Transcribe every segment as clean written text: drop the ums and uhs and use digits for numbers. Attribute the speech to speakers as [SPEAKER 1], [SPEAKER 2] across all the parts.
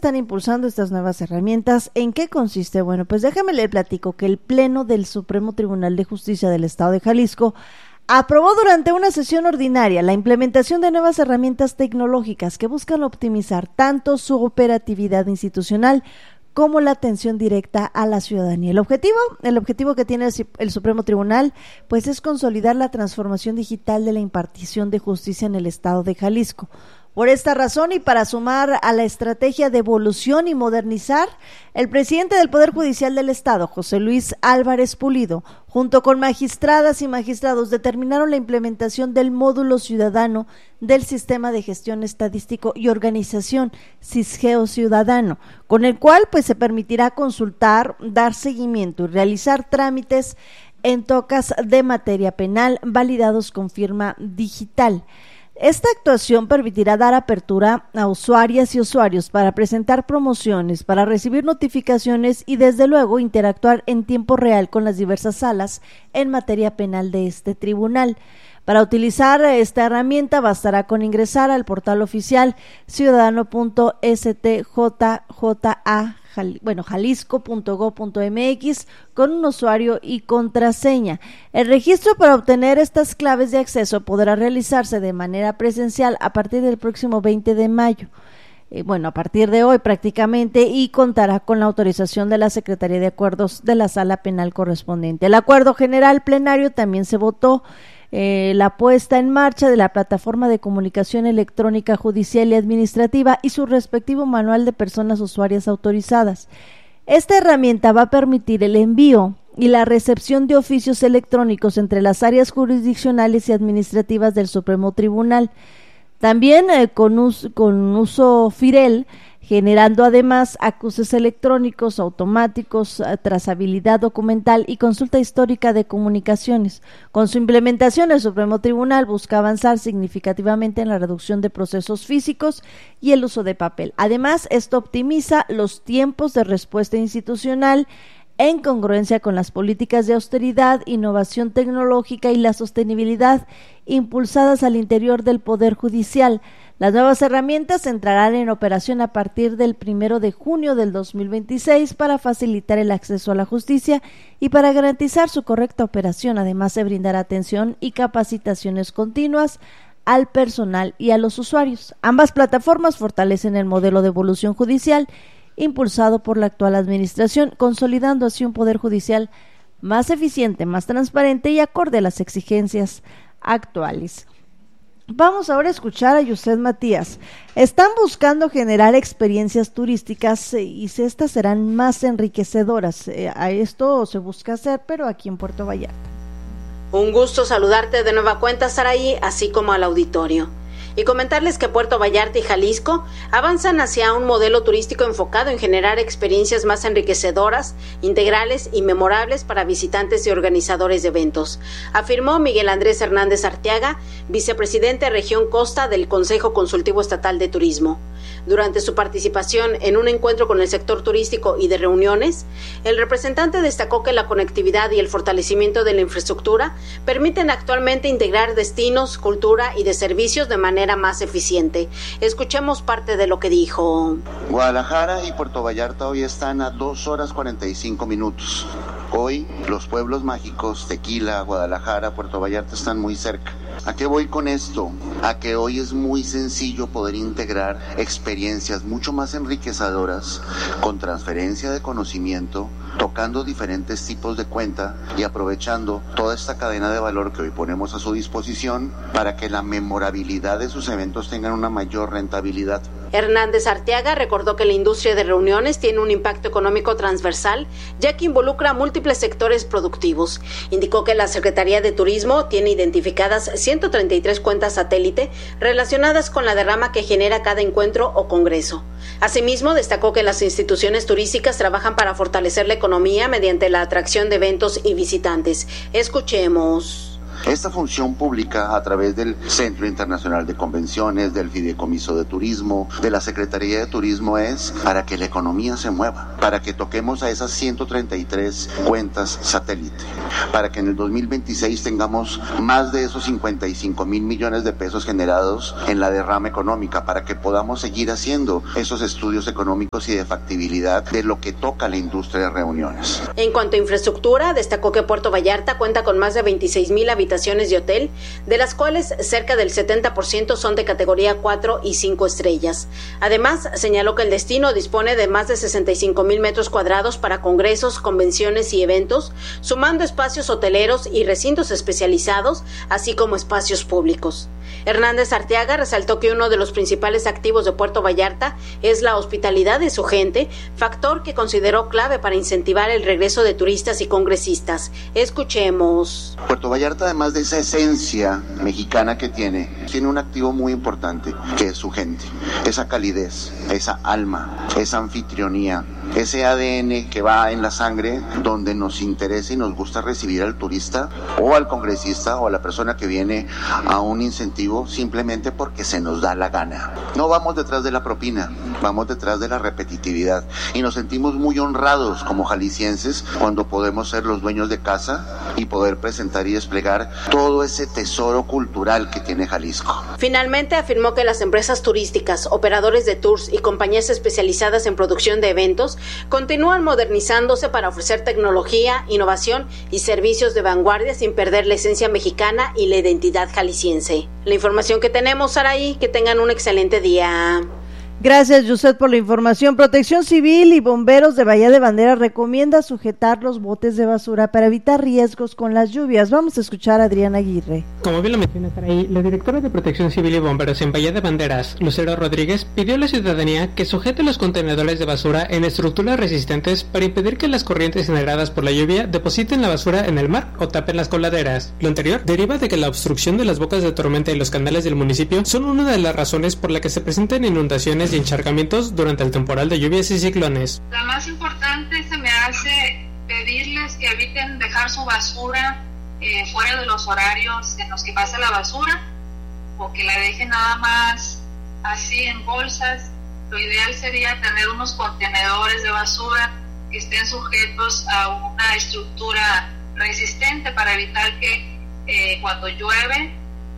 [SPEAKER 1] están impulsando estas nuevas herramientas. ¿En qué consiste? Bueno, pues déjame le platico que el Pleno del Supremo Tribunal de Justicia del Estado de Jalisco aprobó durante una sesión ordinaria la implementación de nuevas herramientas tecnológicas que buscan optimizar tanto su operatividad institucional como la atención directa a la ciudadanía. El objetivo que tiene el Supremo Tribunal, pues es consolidar la transformación digital de la impartición de justicia en el Estado de Jalisco. Por esta razón y para sumar a la estrategia de evolución y modernizar, el presidente del Poder Judicial del Estado, José Luis Álvarez Pulido, junto con magistradas y magistrados, determinaron la implementación del módulo ciudadano del Sistema de Gestión Estadístico y Organización Cisgeo Ciudadano, con el cual pues se permitirá consultar, dar seguimiento y realizar trámites en tocas de materia penal validados con firma digital. Esta actuación permitirá dar apertura a usuarias y usuarios para presentar promociones, para recibir notificaciones y desde luego interactuar en tiempo real con las diversas salas en materia penal de este tribunal. Para utilizar esta herramienta bastará con ingresar al portal oficial jalisco.gov.mx con un usuario y contraseña. El registro para obtener estas claves de acceso podrá realizarse de manera presencial a partir del próximo 20 de mayo. A partir de hoy prácticamente, y contará con la autorización de la Secretaría de Acuerdos de la Sala Penal correspondiente. El acuerdo general plenario también se votó la puesta en marcha de la plataforma de comunicación electrónica judicial y administrativa y su respectivo manual de personas usuarias autorizadas. Esta herramienta va a permitir el envío y la recepción de oficios electrónicos entre las áreas jurisdiccionales y administrativas del Supremo Tribunal. También con uso FIREL, generando además acuses electrónicos, automáticos, trazabilidad documental y consulta histórica de comunicaciones. Con su implementación, el Supremo Tribunal busca avanzar significativamente en la reducción de procesos físicos y el uso de papel. Además, esto optimiza los tiempos de respuesta institucional en congruencia con las políticas de austeridad, innovación tecnológica y la sostenibilidad impulsadas al interior del Poder Judicial. Las nuevas herramientas entrarán en operación a partir del 1 de junio del 2026 para facilitar el acceso a la justicia y para garantizar su correcta operación. Además, se brindará atención y capacitaciones continuas al personal y a los usuarios. Ambas plataformas fortalecen el modelo de evolución judicial impulsado por la actual administración, consolidando así un poder judicial más eficiente, más transparente y acorde a las exigencias actuales. Vamos ahora a escuchar a Yuset Matías. Están buscando generar experiencias turísticas y estas serán más enriquecedoras. A esto se busca hacer, pero aquí en Puerto Vallarta.
[SPEAKER 2] Un gusto saludarte de nueva cuenta, Saraí, así como al auditorio. Y comentarles que Puerto Vallarta y Jalisco avanzan hacia un modelo turístico enfocado en generar experiencias más enriquecedoras, integrales y memorables para visitantes y organizadores de eventos, afirmó Miguel Andrés Hernández Arteaga, vicepresidente Región Costa del Consejo Consultivo Estatal de Turismo. Durante su participación en un encuentro con el sector turístico y de reuniones, el representante destacó que la conectividad y el fortalecimiento de la infraestructura permiten actualmente integrar destinos, cultura y de servicios de manera más eficiente. Escuchemos parte de lo que dijo.
[SPEAKER 3] Guadalajara y Puerto Vallarta hoy están a 2 horas 45 minutos. Hoy los pueblos mágicos, Tequila, Guadalajara, Puerto Vallarta están muy cerca. ¿A qué voy con esto? A que hoy es muy sencillo poder integrar experiencias mucho más enriquecedoras con transferencia de conocimiento, tocando diferentes tipos de cuenta y aprovechando toda esta cadena de valor que hoy ponemos a su disposición para que la memorabilidad de sus eventos tengan una mayor rentabilidad.
[SPEAKER 2] Hernández Arteaga recordó que la industria de reuniones tiene un impacto económico transversal, ya que involucra múltiples sectores productivos. Indicó que la Secretaría de Turismo tiene identificadas 133 cuentas satélite relacionadas con la derrama que genera cada encuentro o congreso. Asimismo, destacó que las instituciones turísticas trabajan para fortalecer la economía mediante la atracción de eventos y visitantes. Escuchemos.
[SPEAKER 3] Esta función pública, a través del Centro Internacional de Convenciones, del Fideicomiso de Turismo, de la Secretaría de Turismo, es para que la economía se mueva, para que toquemos a esas 133 cuentas satélite, para que en el 2026 tengamos más de esos 55 mil millones de pesos generados en la derrama económica, para que podamos seguir haciendo esos estudios económicos y de factibilidad de lo que toca la industria de reuniones.
[SPEAKER 2] En cuanto a infraestructura, destacó que Puerto Vallarta cuenta con más de 26,000 habitaciones de hotel, de las cuales cerca del 70% son de categoría 4 y 5 estrellas. Además, señaló que el destino dispone de más de 65,000 metros cuadrados para congresos, convenciones y eventos, sumando espacios hoteleros y recintos especializados, así como espacios públicos. Hernández Arteaga resaltó que uno de los principales activos de Puerto Vallarta es la hospitalidad de su gente, factor que consideró clave para incentivar el regreso de turistas y congresistas. Escuchemos.
[SPEAKER 3] Puerto Vallarta, además de esa esencia mexicana que tiene un activo muy importante, que es su gente, esa calidez, esa alma, esa anfitrionía, ese ADN que va en la sangre, donde nos interesa y nos gusta recibir al turista o al congresista o a la persona que viene a un incentivo simplemente porque se nos da la gana. No vamos detrás de la propina, vamos detrás de la repetitividad, y nos sentimos muy honrados como jaliscienses cuando podemos ser los dueños de casa y poder presentar y desplegar todo ese tesoro cultural que tiene Jalisco.
[SPEAKER 2] Finalmente afirmó que las empresas turísticas, operadores de tours y compañías especializadas en producción de eventos continúan modernizándose para ofrecer tecnología, innovación y servicios de vanguardia sin perder la esencia mexicana y la identidad jalisciense. La información que tenemos, Saraí, que tengan un excelente día.
[SPEAKER 1] Gracias, Yuset, por la información. Protección Civil y bomberos de Bahía de Banderas recomienda sujetar los botes de basura para evitar riesgos con las lluvias. Vamos a escuchar a Adriana Aguirre.
[SPEAKER 4] Como bien lo menciona Saraí, la directora de Protección Civil y Bomberos en Bahía de Banderas, Lucero Rodríguez, pidió a la ciudadanía que sujete los contenedores de basura en estructuras resistentes para impedir que las corrientes generadas por la lluvia depositen la basura en el mar o tapen las coladeras. Lo anterior deriva de que la obstrucción de las bocas de tormenta y los canales del municipio son una de las razones por la que se presentan inundaciones y encharcamientos durante el temporal de lluvias y ciclones.
[SPEAKER 5] La más importante se me hace pedirles que eviten dejar su basura fuera de los horarios en los que pasa la basura, o que la dejen nada más así en bolsas. Lo ideal sería tener unos contenedores de basura que estén sujetos a una estructura resistente para evitar que cuando llueve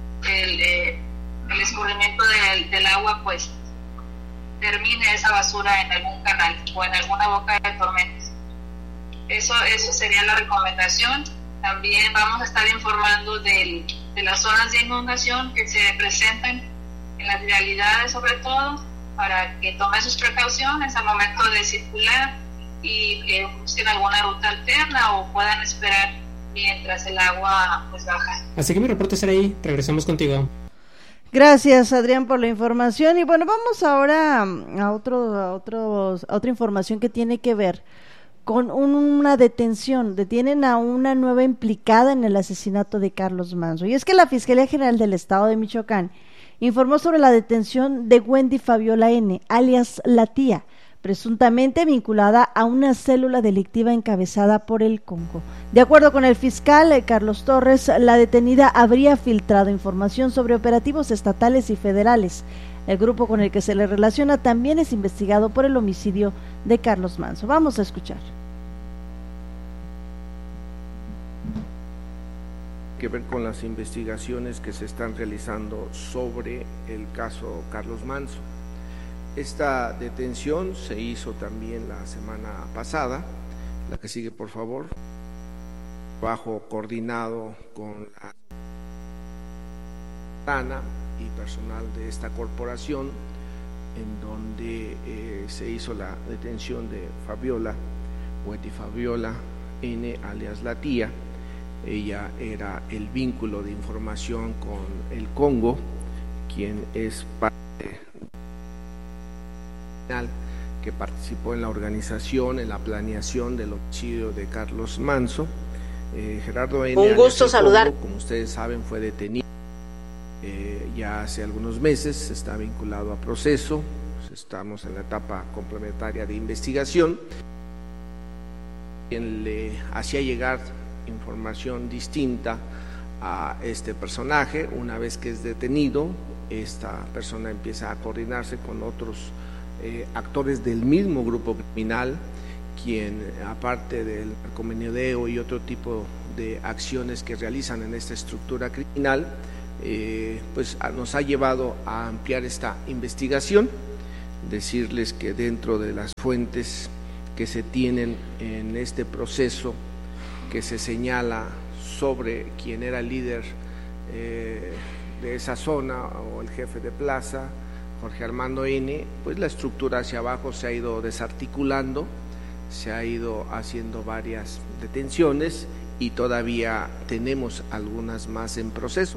[SPEAKER 5] el escurrimiento del agua pues termine esa basura en algún canal o en alguna boca de tormentas. Eso sería la recomendación. También vamos a estar informando de las zonas de inundación que se presentan en las vialidades, sobre todo, para que tomen sus precauciones al momento de circular y que busquen alguna ruta alterna o puedan esperar mientras el agua pues baja.
[SPEAKER 4] Así que mi reporte será ahí. Regresamos contigo.
[SPEAKER 1] Gracias, Adrián, por la información. Y bueno, vamos ahora a otra información que tiene que ver con una detención. Detienen a una nueva implicada en el asesinato de Carlos Manzo. Y es que la Fiscalía General del Estado de Michoacán informó sobre la detención de Wendy Fabiola N., alias La Tía, presuntamente vinculada a una célula delictiva encabezada por el Congo. De acuerdo con el fiscal Carlos Torres, la detenida habría filtrado información sobre operativos estatales y federales. El grupo con el que se le relaciona también es investigado por el homicidio de Carlos Manzo. Vamos a escuchar.
[SPEAKER 6] Que ver con las investigaciones que se están realizando sobre el caso Carlos Manzo. Esta detención se hizo también la semana pasada. La que sigue, por favor. Trabajo coordinado con la Tana y personal de esta corporación, en donde se hizo la detención de Fabiola, Wendy Fabiola N., alias La Tía. Ella era el vínculo de información con el Congo, quien es parte que participó en la organización, en la planeación del homicidio de Carlos Manzo. Gerardo N.,
[SPEAKER 2] un gusto saludar.
[SPEAKER 6] Congo, como ustedes saben, fue detenido ya hace algunos meses, está vinculado a proceso, estamos en la etapa complementaria de investigación. Quien le hacía llegar información distinta a este personaje. Una vez que es detenido, esta persona empieza a coordinarse con otros actores del mismo grupo criminal, quien, aparte del narcomenudeo y otro tipo de acciones que realizan en esta estructura criminal, pues nos ha llevado a ampliar esta investigación. Decirles que dentro de las fuentes que se tienen en este proceso, que se señala sobre quién era el líder de esa zona o el jefe de plaza, Jorge Armando N., pues la estructura hacia abajo se ha ido desarticulando, se ha ido haciendo varias detenciones y todavía tenemos algunas más en proceso.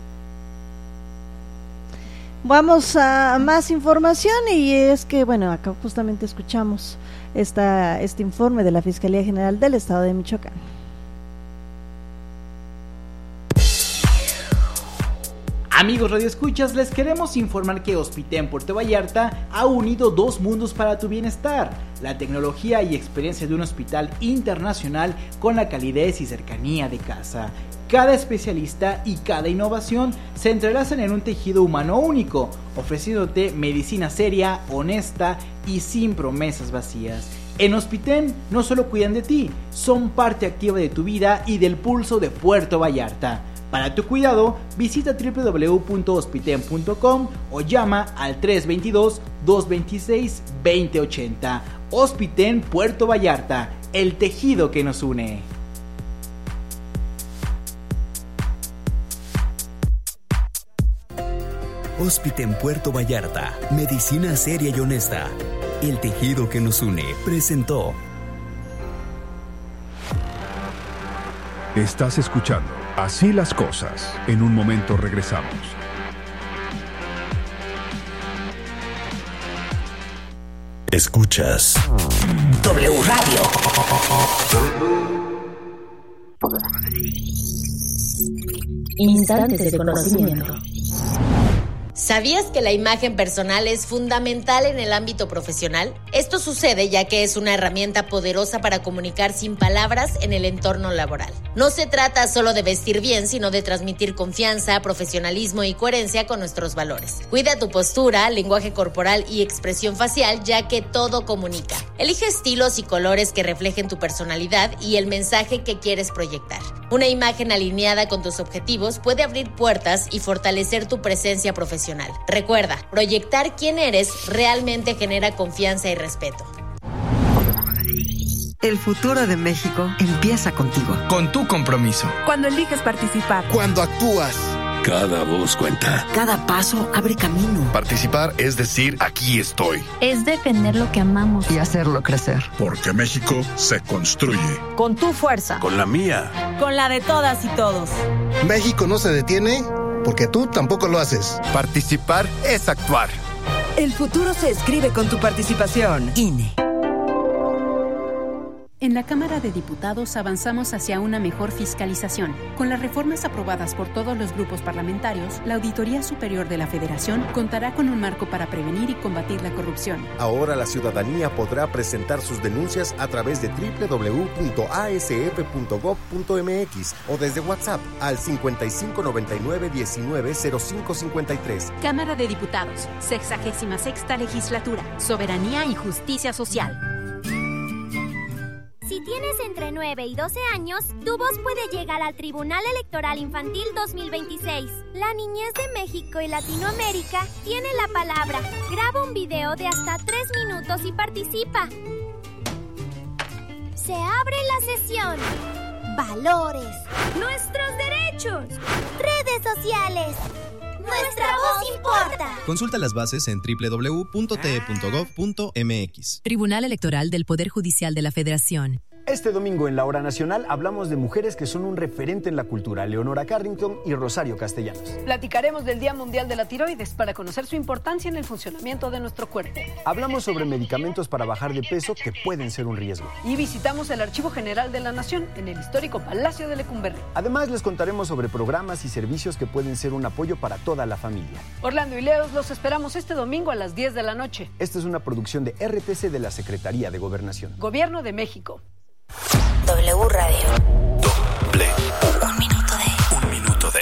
[SPEAKER 1] Vamos a más información, y es que, bueno, acá justamente escuchamos este informe de la Fiscalía General del Estado de Michoacán.
[SPEAKER 7] Amigos radioescuchas, les queremos informar que Hospitén Puerto Vallarta ha unido dos mundos para tu bienestar: la tecnología y experiencia de un hospital internacional con la calidez y cercanía de casa. Cada especialista y cada innovación se entrelazan en un tejido humano único, ofreciéndote medicina seria, honesta y sin promesas vacías. En Hospitén no solo cuidan de ti, son parte activa de tu vida y del pulso de Puerto Vallarta. Para tu cuidado, visita www.hospiten.com o llama al 322-226-2080. Hospitén Puerto Vallarta, el tejido que nos une.
[SPEAKER 8] Hospitén Puerto Vallarta, medicina seria y honesta. El tejido que nos une presentó.
[SPEAKER 9] Estás escuchando Así las Cosas. En un momento regresamos.
[SPEAKER 8] Escuchas W Radio.
[SPEAKER 10] Instantes de conocimiento.
[SPEAKER 11] ¿Sabías que la imagen personal es fundamental en el ámbito profesional? Esto sucede ya que es una herramienta poderosa para comunicar sin palabras en el entorno laboral. No se trata solo de vestir bien, sino de transmitir confianza, profesionalismo y coherencia con nuestros valores. Cuida tu postura, lenguaje corporal y expresión facial, ya que todo comunica. Elige estilos y colores que reflejen tu personalidad y el mensaje que quieres proyectar. Una imagen alineada con tus objetivos puede abrir puertas y fortalecer tu presencia profesional. Recuerda, proyectar quién eres realmente genera confianza y respeto.
[SPEAKER 12] El futuro de México empieza contigo.
[SPEAKER 13] Con tu compromiso.
[SPEAKER 14] Cuando eliges participar.
[SPEAKER 13] Cuando actúas.
[SPEAKER 8] Cada voz cuenta.
[SPEAKER 12] Cada paso abre camino.
[SPEAKER 13] Participar es decir, aquí estoy.
[SPEAKER 14] Es defender lo que amamos.
[SPEAKER 12] Y hacerlo crecer.
[SPEAKER 9] Porque México se construye.
[SPEAKER 14] Con tu fuerza.
[SPEAKER 8] Con la mía.
[SPEAKER 14] Con la de todas y todos.
[SPEAKER 13] México no se detiene porque tú tampoco lo haces. Participar es actuar.
[SPEAKER 12] El futuro se escribe con tu participación. INE.
[SPEAKER 15] En la Cámara de Diputados avanzamos hacia una mejor fiscalización. Con las reformas aprobadas por todos los grupos parlamentarios, la Auditoría Superior de la Federación contará con un marco para prevenir y combatir la corrupción.
[SPEAKER 16] Ahora la ciudadanía podrá presentar sus denuncias a través de www.asf.gov.mx o desde WhatsApp al 5599-190553.
[SPEAKER 15] Cámara de Diputados, 66ª Legislatura, Soberanía y Justicia Social.
[SPEAKER 17] Si tienes entre 9 y 12 años, tu voz puede llegar al Tribunal Electoral Infantil 2026. La niñez de México y Latinoamérica tiene la palabra. Graba un video de hasta 3 minutos y participa. Se abre la sesión. Valores. Nuestros derechos. Redes sociales. Nuestra voz importa.
[SPEAKER 18] Consulta las bases en www.te.gov.mx.
[SPEAKER 19] Tribunal Electoral del Poder Judicial de la Federación.
[SPEAKER 20] Este domingo en La Hora Nacional hablamos de mujeres que son un referente en la cultura, Leonora Carrington y Rosario Castellanos.
[SPEAKER 21] Platicaremos del Día Mundial de la Tiroides para conocer su importancia en el funcionamiento de nuestro cuerpo.
[SPEAKER 20] Hablamos sobre medicamentos para bajar de peso que pueden ser un riesgo.
[SPEAKER 21] Y visitamos el Archivo General de la Nación en el histórico Palacio de Lecumberri.
[SPEAKER 20] Además, les contaremos sobre programas y servicios que pueden ser un apoyo para toda la familia.
[SPEAKER 21] Orlando y Leos los esperamos este domingo a las 10 de la noche.
[SPEAKER 20] Esta es una producción de RTC de la Secretaría de Gobernación.
[SPEAKER 21] Gobierno de México.
[SPEAKER 10] W Radio.
[SPEAKER 8] Un minuto de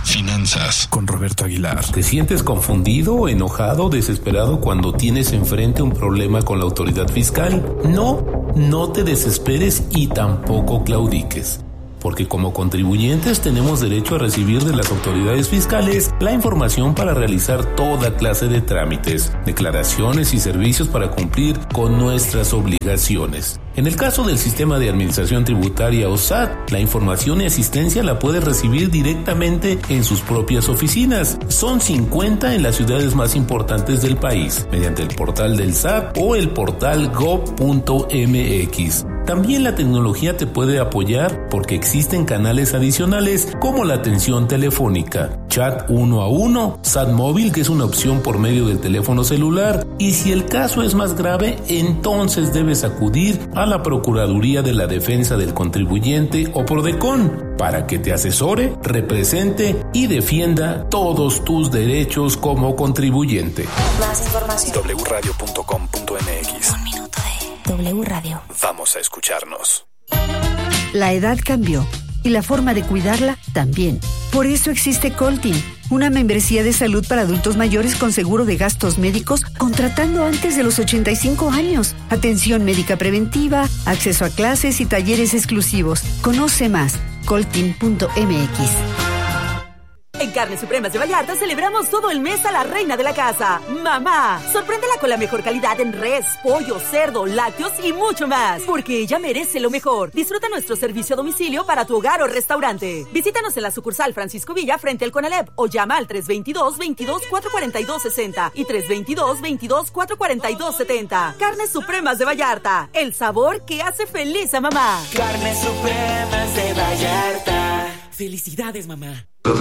[SPEAKER 9] Finanzas con Roberto Aguilar.
[SPEAKER 10] ¿Te sientes confundido, enojado, desesperado cuando tienes enfrente un problema con la autoridad fiscal? No te desesperes y tampoco claudiques. Porque como contribuyentes tenemos derecho a recibir de las autoridades fiscales la información para realizar toda clase de trámites, declaraciones y servicios para cumplir con nuestras obligaciones. En el caso del Sistema de Administración Tributaria o SAT, la información y asistencia la puedes recibir directamente en sus propias oficinas. Son 50 en las ciudades más importantes del país, mediante el portal del SAT o el portal gov.mx. También la tecnología te puede apoyar porque existen canales adicionales como la atención telefónica, chat 1 a 1, SAT móvil, que es una opción por medio del teléfono celular, y si el caso es más grave, entonces debes acudir a la Procuraduría de la Defensa del Contribuyente o Prodecon para que te asesore, represente y defienda todos tus derechos como contribuyente.
[SPEAKER 18] Más información.
[SPEAKER 9] wradio.com.mx.
[SPEAKER 18] Un minuto de W Radio.
[SPEAKER 9] Vamos a escucharnos.
[SPEAKER 22] La edad cambió y la forma de cuidarla también. Por eso existe Coltin, una membresía de salud para adultos mayores con seguro de gastos médicos contratando antes de los 85 años. Atención médica preventiva, acceso a clases y talleres exclusivos. Conoce más, coltin.mx.
[SPEAKER 14] En Carnes Supremas de Vallarta celebramos todo el mes a la reina de la casa, mamá. Sorpréndela con la mejor calidad en res, pollo, cerdo, lácteos y mucho más, porque ella merece lo mejor. Disfruta nuestro servicio a domicilio para tu hogar o restaurante. Visítanos en la sucursal Francisco Villa frente al Conalep o llama al 322-22-442-60 y 322-22-442-70. Carnes Supremas de Vallarta, el sabor que hace feliz a mamá.
[SPEAKER 18] Carnes Supremas de Vallarta.
[SPEAKER 14] Felicidades, mamá.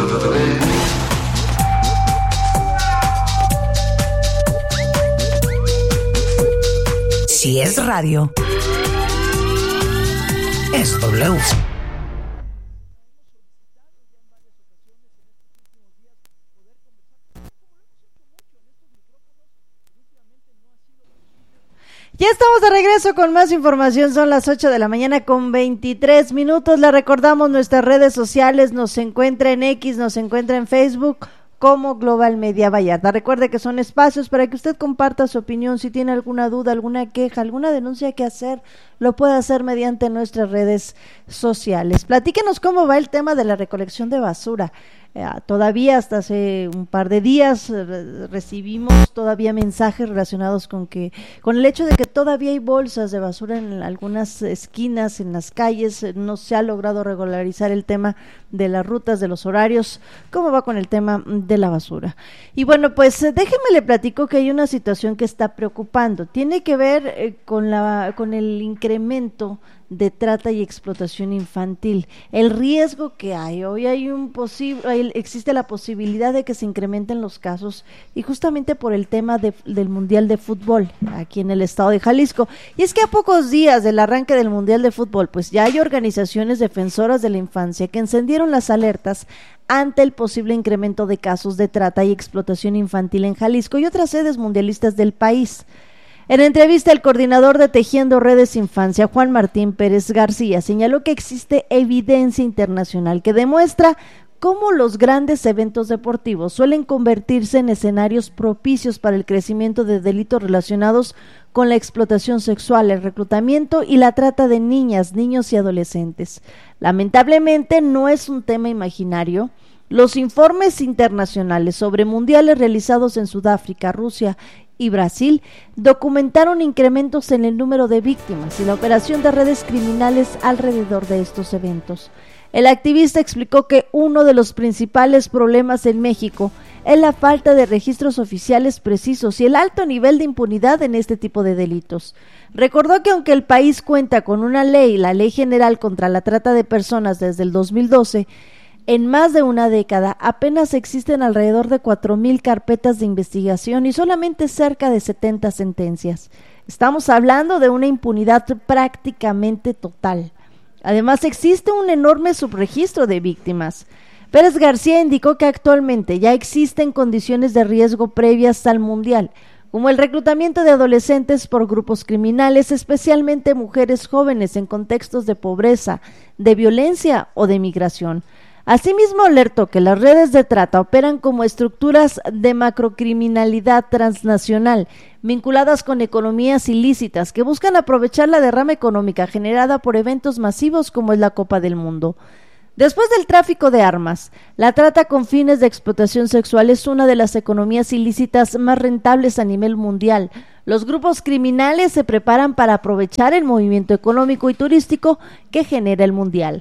[SPEAKER 12] Si es radio, es W.
[SPEAKER 1] Ya estamos de regreso con más información, son las 8 de la mañana con 23 minutos, le recordamos nuestras redes sociales, nos encuentra en X, nos encuentra en Facebook como Global Media Vallarta. Recuerde que son espacios para que usted comparta su opinión, si tiene alguna duda, alguna queja, alguna denuncia que hacer, lo puede hacer mediante nuestras redes sociales. Platíquenos cómo va el tema de la recolección de basura. Todavía hasta hace un par de días recibimos todavía mensajes relacionados con el hecho de que todavía hay bolsas de basura en algunas esquinas, en las calles. No se ha logrado regularizar el tema de las rutas, de los horarios. ¿Cómo va con el tema de la basura? Y bueno, pues déjeme le platico que hay una situación que está preocupando. Tiene que ver con el incremento de trata y explotación infantil, el riesgo que hay. Hoy existe la posibilidad de que se incrementen los casos, y justamente por el tema del Mundial de Fútbol aquí en el estado de Jalisco. Y es que a pocos días del arranque del Mundial de Fútbol, pues ya hay organizaciones defensoras de la infancia que encendieron las alertas ante el posible incremento de casos de trata y explotación infantil en Jalisco y otras sedes mundialistas del país. En entrevista, el coordinador de Tejiendo Redes Infancia, Juan Martín Pérez García, señaló que existe evidencia internacional que demuestra cómo los grandes eventos deportivos suelen convertirse en escenarios propicios para el crecimiento de delitos relacionados con la explotación sexual, el reclutamiento y la trata de niñas, niños y adolescentes. Lamentablemente no es un tema imaginario. Los informes internacionales sobre mundiales realizados en Sudáfrica, Rusia y Brasil documentaron incrementos en el número de víctimas y la operación de redes criminales alrededor de estos eventos. El activista explicó que uno de los principales problemas en México es la falta de registros oficiales precisos y el alto nivel de impunidad en este tipo de delitos. Recordó que aunque el país cuenta con una ley, la Ley General contra la Trata de Personas desde el 2012, en más de una década apenas existen alrededor de 4,000 carpetas de investigación y solamente cerca de 70 sentencias. Estamos hablando de una impunidad prácticamente total. Además, existe un enorme subregistro de víctimas. Pérez García indicó que actualmente ya existen condiciones de riesgo previas al Mundial, como el reclutamiento de adolescentes por grupos criminales, especialmente mujeres jóvenes en contextos de pobreza, de violencia o de migración. Asimismo, alertó que las redes de trata operan como estructuras de macrocriminalidad transnacional, vinculadas con economías ilícitas que buscan aprovechar la derrama económica generada por eventos masivos como es la Copa del Mundo. Después del tráfico de armas, la trata con fines de explotación sexual es una de las economías ilícitas más rentables a nivel mundial. Los grupos criminales se preparan para aprovechar el movimiento económico y turístico que genera el mundial.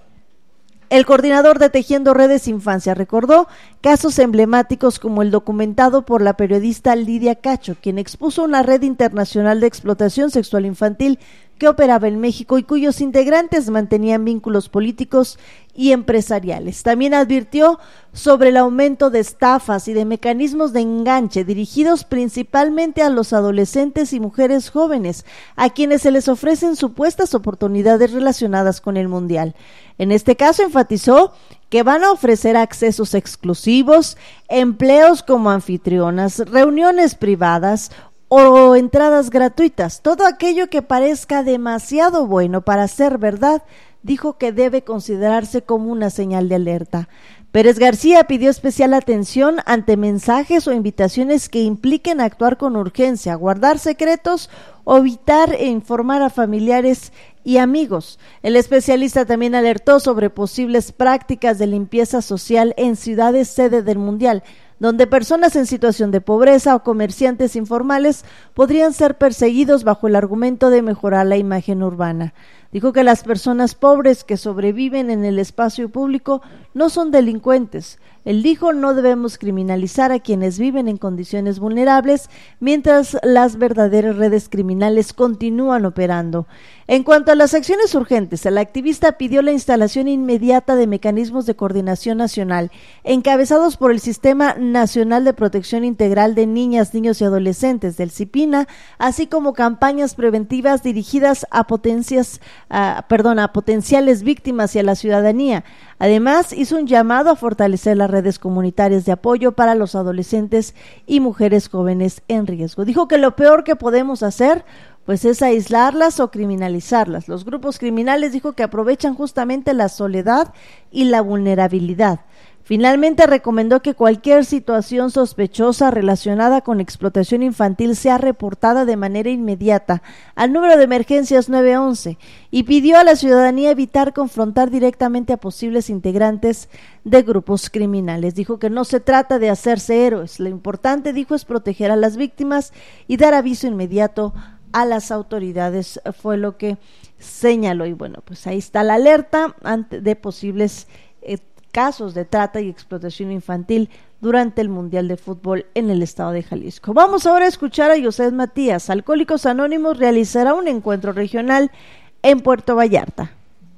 [SPEAKER 1] El coordinador de Tejiendo Redes Infancia recordó casos emblemáticos como el documentado por la periodista Lidia Cacho, quien expuso una red internacional de explotación sexual infantil que operaba en México y cuyos integrantes mantenían vínculos políticos y empresariales. También advirtió sobre el aumento de estafas y de mecanismos de enganche dirigidos principalmente a los adolescentes y mujeres jóvenes, a quienes se les ofrecen supuestas oportunidades relacionadas con el Mundial. En este caso enfatizó que van a ofrecer accesos exclusivos, empleos como anfitrionas, reuniones privadas o entradas gratuitas. Todo aquello que parezca demasiado bueno para ser verdad, dijo que debe considerarse como una señal de alerta. Pérez García pidió especial atención ante mensajes o invitaciones que impliquen actuar con urgencia, guardar secretos o evitar informar a familiares y amigos. El especialista también alertó sobre posibles prácticas de limpieza social en ciudades sede del Mundial, donde personas en situación de pobreza o comerciantes informales podrían ser perseguidos bajo el argumento de mejorar la imagen urbana. Dijo que las personas pobres que sobreviven en el espacio público no son delincuentes. Él dijo: no debemos criminalizar a quienes viven en condiciones vulnerables mientras las verdaderas redes criminales continúan operando. En cuanto a las acciones urgentes, el activista pidió la instalación inmediata de mecanismos de coordinación nacional, encabezados por el Sistema Nacional de Protección Integral de Niñas, Niños y Adolescentes del CIPINA, así como campañas preventivas dirigidas a potenciales víctimas y a la ciudadanía. Además, hizo un llamado a fortalecer las redes comunitarias de apoyo para los adolescentes y mujeres jóvenes en riesgo. Dijo que lo peor que podemos hacer pues es aislarlas o criminalizarlas. Los grupos criminales, dijo, que aprovechan justamente la soledad y la vulnerabilidad. Finalmente recomendó que cualquier situación sospechosa relacionada con explotación infantil sea reportada de manera inmediata al número de emergencias 911 y pidió a la ciudadanía evitar confrontar directamente a posibles integrantes de grupos criminales. Dijo que no se trata de hacerse héroes, lo importante, dijo, es proteger a las víctimas y dar aviso inmediato a las autoridades, fue lo que señaló. Y bueno, pues ahí está la alerta de posibles casos de trata y explotación infantil durante el Mundial de Fútbol en el estado de Jalisco. Vamos ahora a escuchar a José Matías. Alcohólicos Anónimos realizará un encuentro regional en Puerto Vallarta.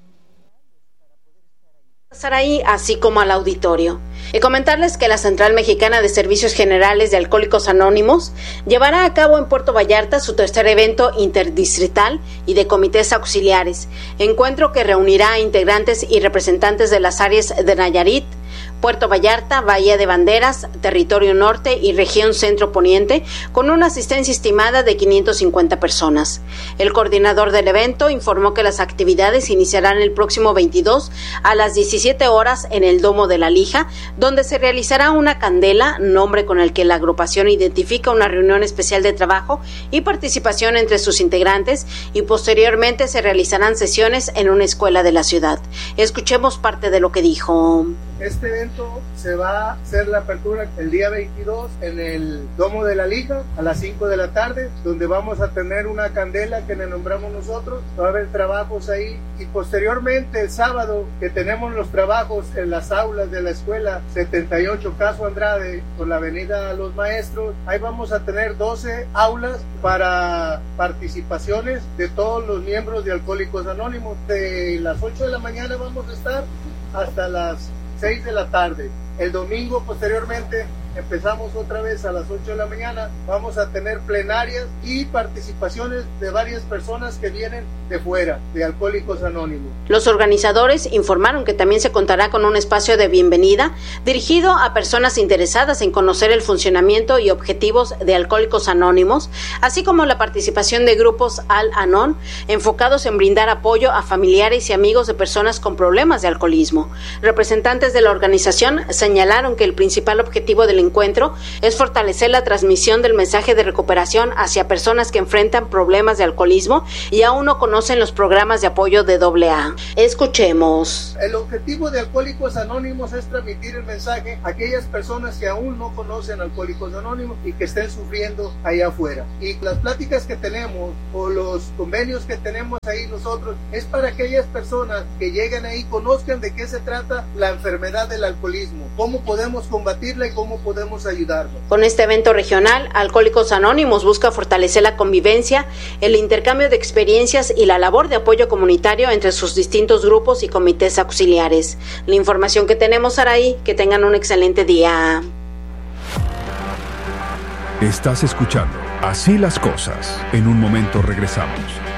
[SPEAKER 2] Estar ahí, así como al auditorio. Y comentarles que la Central Mexicana de Servicios Generales de Alcohólicos Anónimos llevará a cabo en Puerto Vallarta su tercer evento interdistrital y de comités auxiliares, encuentro que reunirá a integrantes y representantes de las áreas de Nayarit, Puerto Vallarta, Bahía de Banderas, Territorio Norte y Región Centro Poniente, con una asistencia estimada de 550 personas. El coordinador del evento informó que las actividades iniciarán el próximo 22 a las 17 horas en el Domo de la Lija, donde se realizará una candela, nombre con el que la agrupación identifica una reunión especial de trabajo y participación entre sus integrantes, y posteriormente se realizarán sesiones en una escuela de la ciudad. Escuchemos parte de lo que dijo.
[SPEAKER 3] Este evento se va a hacer la apertura el día 22 en el Domo de la Lija a las 5 de la tarde, donde vamos a tener una candela que le nombramos nosotros. Va a haber trabajos ahí, y posteriormente el sábado, que tenemos los trabajos en las aulas de la escuela 78 Caso Andrade por la avenida Los Maestros, ahí vamos a tener 12 aulas para participaciones de todos los miembros de Alcohólicos Anónimos. De las 8 de la mañana vamos a estar hasta las 6 de la tarde. El domingo posteriormente empezamos otra vez a las 8 de la mañana, vamos a tener plenarias y participaciones de varias personas que vienen de fuera, de Alcohólicos Anónimos.
[SPEAKER 2] Los organizadores informaron que también se contará con un espacio de bienvenida dirigido a personas interesadas en conocer el funcionamiento y objetivos de Alcohólicos Anónimos, así como la participación de grupos Al-Anon enfocados en brindar apoyo a familiares y amigos de personas con problemas de alcoholismo. Representantes de la organización señalaron que el principal objetivo del encuentro es fortalecer la transmisión del mensaje de recuperación hacia personas que enfrentan problemas de alcoholismo y aún no conocen los programas de apoyo de AA. Escuchemos.
[SPEAKER 3] El objetivo de Alcohólicos Anónimos es transmitir el mensaje a aquellas personas que aún no conocen Alcohólicos Anónimos y que estén sufriendo allá afuera. Y las pláticas que tenemos o los convenios que tenemos ahí nosotros es para aquellas personas que lleguen ahí, conozcan de qué se trata la enfermedad del alcoholismo, cómo podemos combatirla y cómo podemos ayudarlos.
[SPEAKER 2] Con este evento regional, Alcohólicos Anónimos busca fortalecer la convivencia, el intercambio de experiencias y la labor de apoyo comunitario entre sus distintos grupos y comités auxiliares. La información que tenemos, Saraí, que tengan un excelente día.
[SPEAKER 9] Estás escuchando Así las Cosas. En un momento regresamos.